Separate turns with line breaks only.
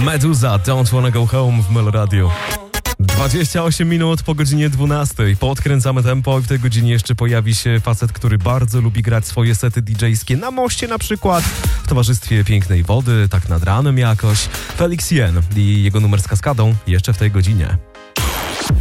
Meduza, Don't Wanna Go Home w Meloradiu. 28 minut po godzinie 12. Podkręcamy tempo i w tej godzinie jeszcze pojawi się facet, który bardzo lubi grać swoje sety DJ-skie na moście na przykład, w towarzystwie pięknej wody, tak nad ranem jakoś. Felix Jen i jego numer z kaskadą jeszcze w tej godzinie.